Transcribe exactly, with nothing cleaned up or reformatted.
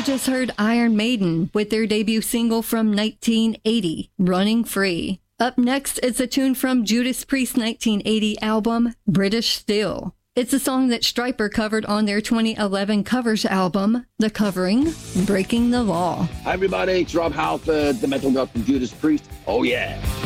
just heard Iron Maiden with their debut single from nineteen eighty, Running Free. Up next, it's a tune from Judas Priest's nineteen eighty album, British Steel. It's a song that Stryper covered on their twenty eleven covers album, The Covering, Breaking the Law. Hi everybody, it's Rob Halford, the metal god from Judas Priest. Oh yeah.